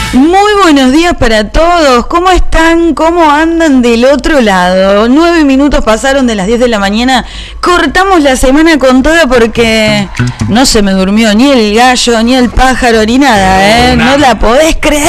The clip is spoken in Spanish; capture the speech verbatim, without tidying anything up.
Muy buenos días para todos. ¿Cómo están? ¿Cómo andan del otro lado? Nueve minutos pasaron de las diez de la mañana. Cortamos la semana con toda porque no se me durmió ni el gallo, ni el pájaro, ni nada, ¿eh? No la podés creer.